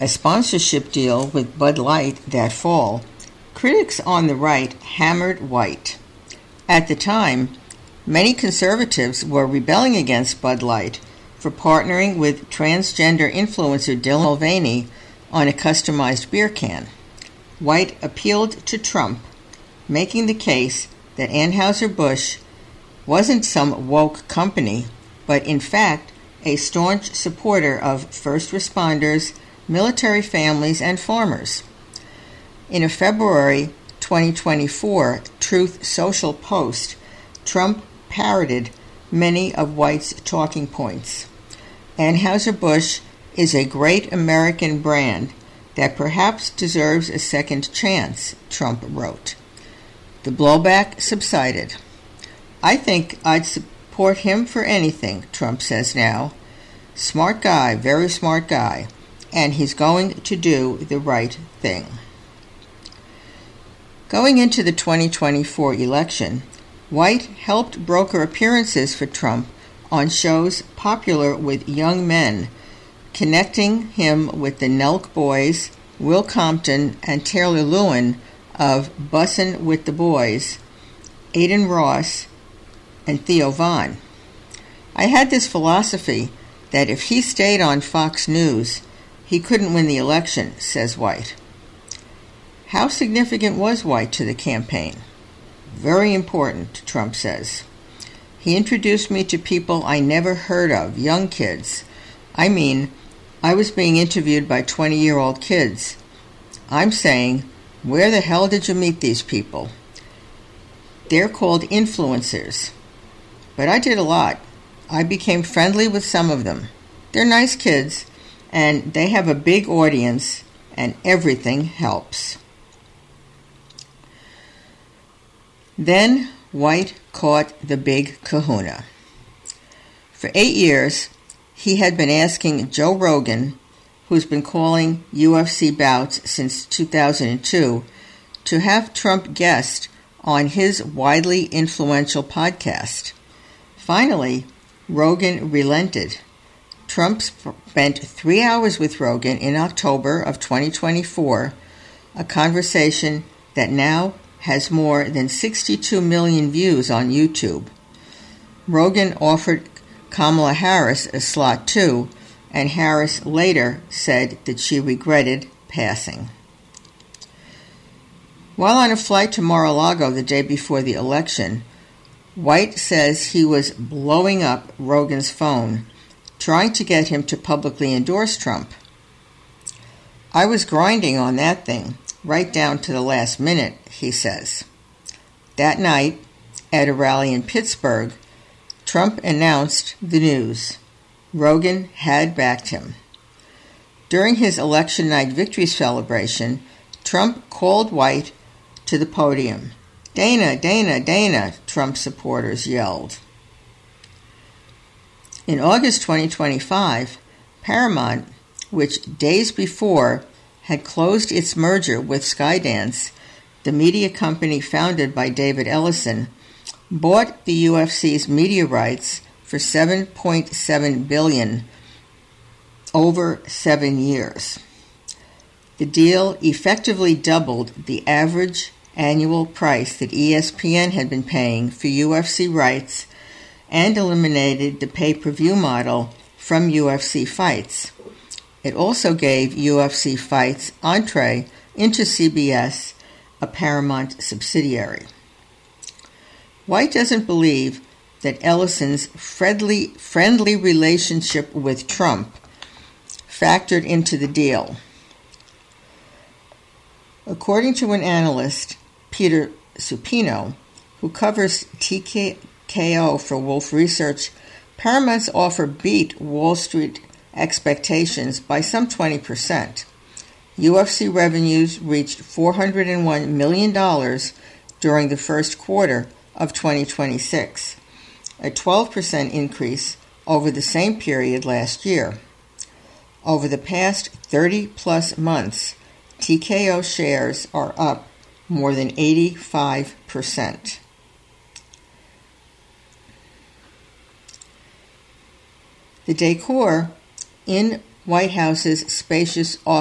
a sponsorship deal with Bud Light that fall, critics on the right hammered White. At the time, many conservatives were rebelling against Bud Light for partnering with transgender influencer Dylan Mulvaney on a customized beer can. White appealed to Trump, making the case that Anheuser-Busch wasn't some woke company, but in fact a staunch supporter of first responders, military families, and farmers. In a February 2024 Truth Social post, Trump parroted many of White's talking points. Anheuser-Busch is a great American brand that perhaps deserves a second chance, Trump wrote. The blowback subsided. I think I'd support him for anything, Trump says now. Smart guy, very smart guy, and he's going to do the right thing. Going into the 2024 election, White helped broker appearances for Trump on shows popular with young men, connecting him with the Nelk Boys, Will Compton, and Taylor Lewin of Bussin' with the Boys, Adin Ross, and Theo Von. I had this philosophy that if he stayed on Fox News, he couldn't win the election, says White. How significant was White to the campaign? Very important, Trump says. He introduced me to people I never heard of, young kids. I mean, I was being interviewed by 20-year-old kids. I'm saying, where the hell did you meet these people? They're called influencers. But I did a lot. I became friendly with some of them. They're nice kids, and they have a big audience, and everything helps. Then White caught the big kahuna. For 8 years, he had been asking Joe Rogan, who's been calling UFC bouts since 2002, to have Trump guest on his widely influential podcast. Finally, Rogan relented. Trump spent 3 hours with Rogan in October of 2024, a conversation that now has more than 62 million views on YouTube. Rogan offered Kamala Harris a slot too, and Harris later said that she regretted passing. While on a flight to Mar-a-Lago the day before the election, White says he was blowing up Rogan's phone, trying to get him to publicly endorse Trump. I was grinding on that thing, right down to the last minute, he says. That night, at a rally in Pittsburgh, Trump announced the news. Rogan had backed him. During his election night victory celebration, Trump called White to the podium. Dana, Dana, Dana, Trump supporters yelled. In August 2025, Paramount, which days before had closed its merger with Skydance, the media company founded by David Ellison, bought the UFC's media rights for $7.7 billion over 7 years. The deal effectively doubled the average annual price that ESPN had been paying for UFC rights and eliminated the pay-per-view model from UFC fights. It also gave UFC fights entree into CBS, a Paramount subsidiary. White doesn't believe that Ellison's friendly relationship with Trump factored into the deal. According to an analyst, Peter Supino, who covers TKO for Wolf Research, Paramount's offer beat Wall Street expectations by some 20%. UFC revenues reached $401 million during the first quarter of 2026, a 12% increase over the same period last year. Over the past 30-plus months, TKO shares are up more than 85%. The decor in White House's spacious office